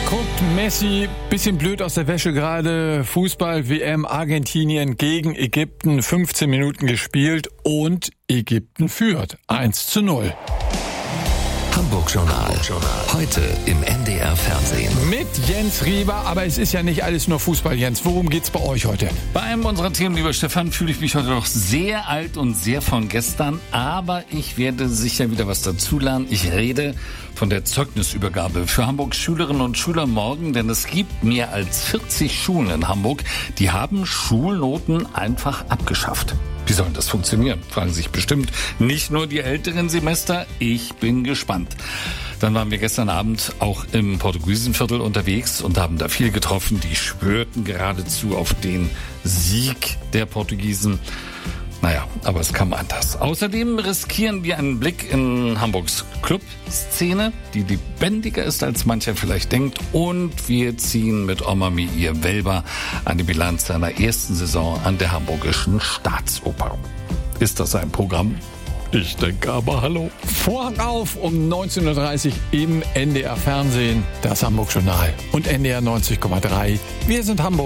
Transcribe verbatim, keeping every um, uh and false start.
Guckt Messi, bisschen blöd aus der Wäsche gerade. Fußball-W M Argentinien gegen Ägypten, fünfzehn Minuten gespielt und Ägypten führt eins zu null. Hamburg Journal. Heute im N D R Fernsehen. Mit Jens Rieber, aber es ist ja nicht alles nur Fußball, Jens. Worum geht's bei euch heute? Bei einem unserer Themen, lieber Stefan, fühle ich mich heute noch sehr alt und sehr von gestern, aber ich werde sicher wieder was dazulernen. Ich rede von der Zeugnisübergabe für Hamburgs Schülerinnen und Schüler morgen, denn es gibt mehr als vierzig Schulen in Hamburg, die haben Schulnoten einfach abgeschafft. Wie soll das funktionieren? Fragen sich bestimmt nicht nur die älteren Semester. Ich bin gespannt. Dann waren wir gestern Abend auch im Portugiesenviertel unterwegs und haben da viel getroffen. Die schwörten geradezu auf den Sieg der Portugiesen. Naja, aber es kam anders. Außerdem riskieren wir einen Blick in Hamburgs Clubszene, die lebendiger ist, als mancher vielleicht denkt. Und wir ziehen mit Oma Meir Welber eine Bilanz seiner ersten Saison an der Hamburgischen Staatsoper. Ist das ein Programm? Ich denke aber, hallo. Vorhang auf um neunzehn Uhr dreißig im N D R Fernsehen, das Hamburg Journal und N D R neunzig Komma drei. Wir sind Hamburg.